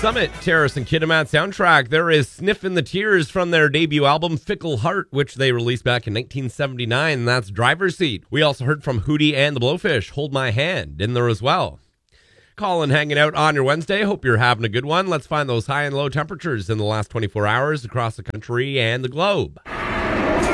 Summit, Terrace and Kiddermat soundtrack. There is Sniffin' the Tears from their debut album, Fickle Heart, which they released back in 1979, and that's Driver's Seat. We also heard from Hootie and the Blowfish, Hold My Hand, in there as well. Colin hanging out on your Wednesday. Hope you're having a good one. Let's find those high and low temperatures in the last 24 hours across the country and the globe.